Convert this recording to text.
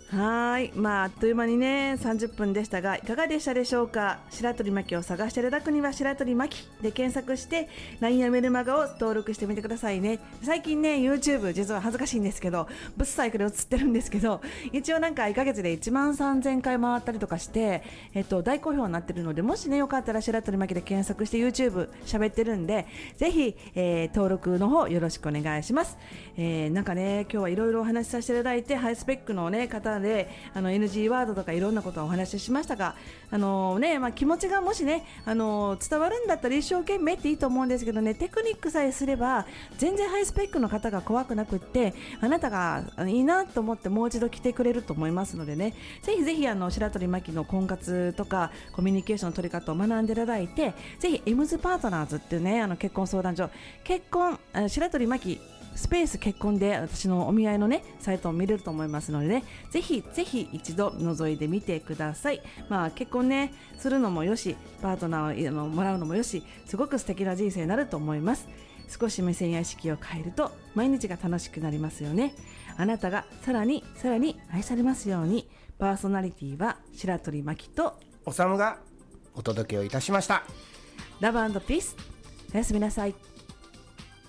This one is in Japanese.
はい、あっという間にね30分でしたが、いかがでしたでしょうか。白鳥真希を探していただくには白鳥真希で検索して LINE やメルマガを登録してみてくださいね。最近ね YouTube 実は恥ずかしいんですけどぶっさいくで映ってるんですけど、一応なんか1ヶ月で1万3000回回ったりとかして、大好評になってるので、もしねよかったら白鳥真希で検索して YouTube 喋ってるんで、ぜひ、登録の方よろしくお願いします。なんかね今日はいろいろお話しさせていただいて、ハイスペックの、ね、方でNG ワードとかいろんなことをお話ししましたが、気持ちがもしね伝わるんだったら一生懸命っていいと思うんですけどね、テクニックさえすれば全然ハイスペックの方が怖くなくって、あなたがいいなと思ってもう一度来てくれると思いますのでね、ぜひぜひ白鳥真希の婚活とかコミュニケーションの取り方を学んでいただいて、ぜひエムズパートナーズっていうね結婚相談所、白鳥真希スペース結婚で私のお見合いのねサイトを見れると思いますのでね、ぜひぜひ一度覗いてみてください。結婚ねするのもよし、パートナーをもらうのもよし、すごく素敵な人生になると思います。少し目線や意識を変えると毎日が楽しくなりますよね。あなたがさらにさらに愛されますように。パーソナリティは白鳥真希とおさむがお届けをいたしました。 ラブ&ピース。おやすみなさい。